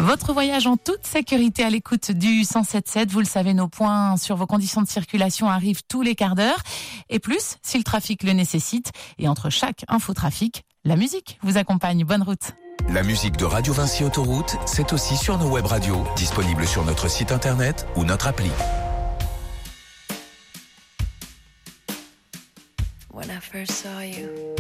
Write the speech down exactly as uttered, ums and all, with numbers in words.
Votre voyage en toute sécurité à l'écoute du cent sept virgule sept. Vous le savez, nos points sur vos conditions de circulation arrivent tous les quarts d'heure. Et plus, si le trafic le nécessite. Et entre chaque infotrafic, la musique vous accompagne. Bonne route. La musique de Radio Vinci Autoroute, c'est aussi sur nos web radios, disponibles sur notre site internet ou notre appli. When I first saw you